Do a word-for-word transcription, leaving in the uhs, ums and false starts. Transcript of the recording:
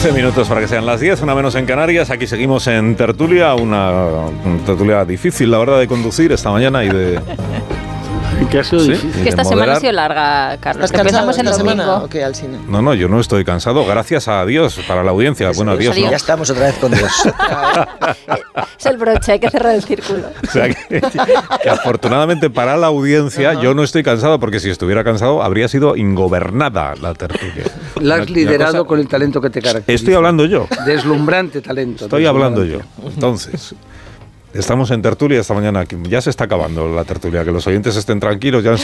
once minutos para que sean las diez, una menos en Canarias. Aquí seguimos en tertulia, una, una tertulia difícil, la verdad, de conducir esta mañana y de... ¿Qué ha sido ¿Sí? difícil? Que esta de semana moderar. ha sido larga, Carlos. ¿Estás cansado Empezamos el esta domingo. semana o qué, al cine? No, no, yo no estoy cansado, gracias a Dios, para la audiencia. Eso, Bueno, a eso, Dios, salió. ¿no? Ya estamos otra vez con Dios. Es el broche, hay que cerrar el círculo. O sea, que, que afortunadamente para la audiencia Ajá. yo no estoy cansado, porque si estuviera cansado habría sido ingobernada la tertulia. La has Una- una liderado cosa- con el talento que te caracteriza. Estoy hablando yo. Deslumbrante talento. Estoy hablando yo. deslumbrante. Entonces, estamos en tertulia esta mañana. Ya se está acabando la tertulia. Que los oyentes estén tranquilos. Ya